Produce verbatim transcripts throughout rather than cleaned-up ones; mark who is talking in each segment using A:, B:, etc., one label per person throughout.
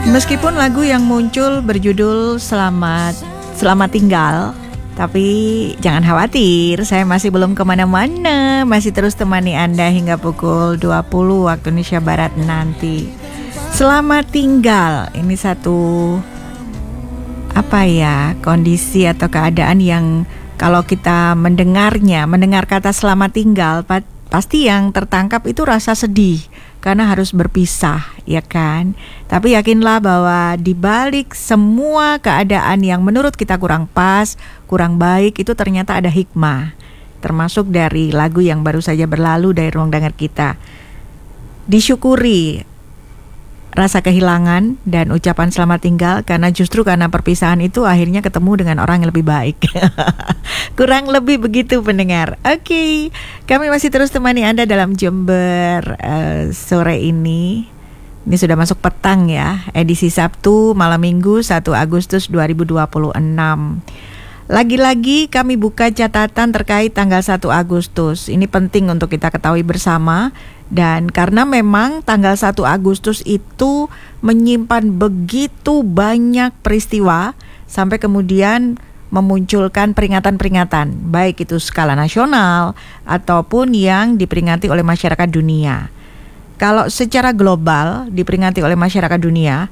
A: Meskipun lagu yang muncul berjudul Selamat Selamat Tinggal, tapi jangan khawatir, saya masih belum kemana-mana, masih terus temani Anda hingga pukul dua puluh waktu Indonesia Barat nanti. Selamat tinggal, ini satu apa ya, kondisi atau keadaan yang kalau kita mendengarnya, mendengar kata selamat tinggal, pasti yang tertangkap itu rasa sedih karena harus berpisah, ya kan? Tapi yakinlah bahwa di balik semua keadaan yang menurut kita kurang pas, kurang baik, itu ternyata ada hikmah. Termasuk dari lagu yang baru saja berlalu dari ruang dengar kita. Disyukuri rasa kehilangan dan ucapan selamat tinggal, karena justru karena perpisahan itu akhirnya ketemu dengan orang yang lebih baik. Kurang lebih begitu pendengar. Oke, okay. Kami masih terus temani Anda dalam Jember uh, sore ini. Ini sudah masuk petang ya, edisi Sabtu malam Minggu satu Agustus dua ribu dua puluh enam. Lagi-lagi kami buka catatan terkait tanggal satu Agustus. Ini penting untuk kita ketahui bersama. Dan karena memang tanggal satu Agustus itu menyimpan begitu banyak peristiwa, sampai kemudian memunculkan peringatan-peringatan, baik itu skala nasional ataupun yang diperingati oleh masyarakat dunia. Kalau secara global diperingati oleh masyarakat dunia,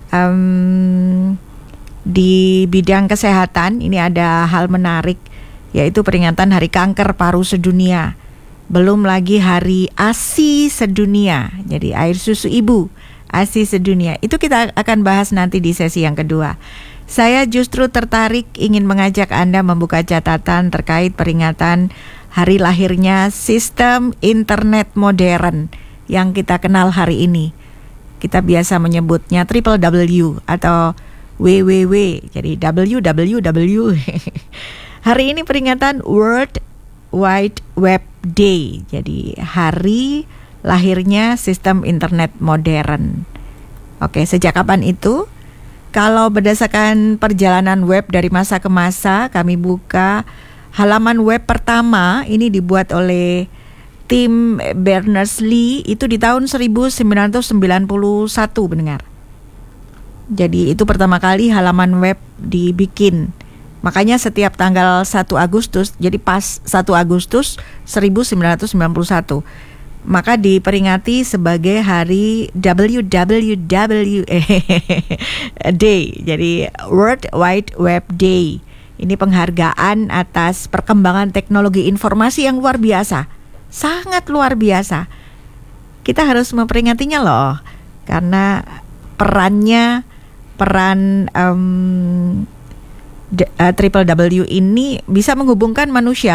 A: um, di bidang kesehatan ini ada hal menarik, yaitu peringatan Hari Kanker Paru Sedunia. Belum lagi Hari A S I Sedunia, jadi air susu ibu, A S I Sedunia. Itu kita akan bahas nanti di sesi yang kedua. Saya justru tertarik ingin mengajak Anda membuka catatan terkait peringatan hari lahirnya sistem internet modern yang kita kenal hari ini. Kita biasa menyebutnya triple W atau W W W, jadi W W W. Hari ini peringatan World Wide Web Day, jadi hari lahirnya sistem internet modern. Oke, sejak kapan itu? Kalau berdasarkan perjalanan web dari masa ke masa, kami buka halaman web pertama, ini dibuat oleh tim Berners-Lee itu di tahun seribu sembilan ratus sembilan puluh satu, pendengar. Jadi itu pertama kali halaman web dibikin. Makanya setiap tanggal satu Agustus, jadi pas satu Agustus seribu sembilan ratus sembilan puluh satu, maka diperingati sebagai hari W W W Day, jadi World Wide Web Day. Ini penghargaan atas perkembangan teknologi informasi yang luar biasa, sangat luar biasa. Kita harus memperingatinya loh, karena perannya, peran um, D, uh, Triple W ini bisa menghubungkan manusia